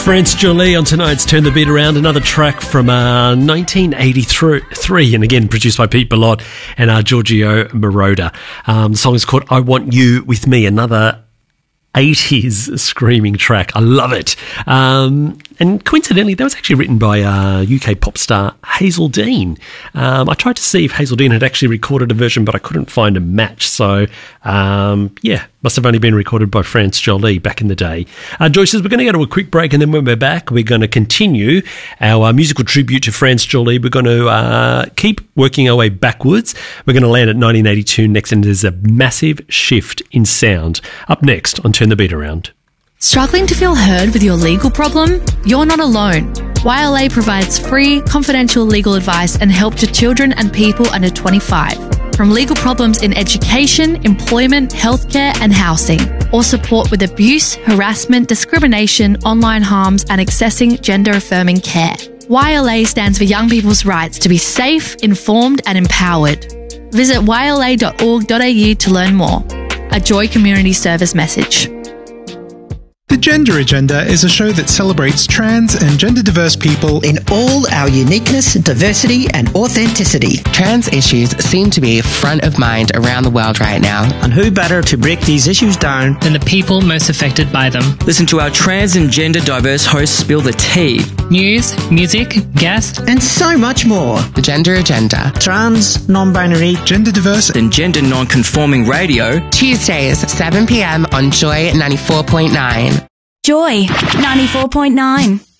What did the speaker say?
France Jolie on tonight's Turn the Beat Around, another track from 1983, and again produced by Pete Bellotte and Giorgio Moroder. The song is called I Want You With Me, another 80s screaming track. I love it. And coincidentally, that was actually written by UK pop star Hazel Dean. I tried to see if Hazel Dean had actually recorded a version, but I couldn't find a match. So, must have only been recorded by France Jolie back in the day. Joyce says we're going to go to a quick break, and then when we're back, we're going to continue our musical tribute to France Jolie. We're going to keep working our way backwards. We're going to land at 1982 next, and there's a massive shift in sound. Up next on Turn the Beat Around. Struggling to feel heard with your legal problem? You're not alone. YLA provides free, confidential legal advice and help to children and people under 25. From legal problems in education, employment, healthcare and housing, or support with abuse, harassment, discrimination, online harms and accessing gender-affirming care. YLA stands for Young People's Rights to be safe, informed and empowered. Visit yla.org.au to learn more. A Joy Community Service message. The Gender Agenda is a show that celebrates trans and gender-diverse people in all our uniqueness, diversity and authenticity. Trans issues seem to be front of mind around the world right now. And who better to break these issues down than the people most affected by them? Listen to our trans and gender-diverse hosts spill the tea. News, music, guests, and so much more. The Gender Agenda. Trans, non-binary, gender-diverse and gender non-conforming radio. Tuesdays, 7 p.m. on Joy 94.9. Joy 94.9.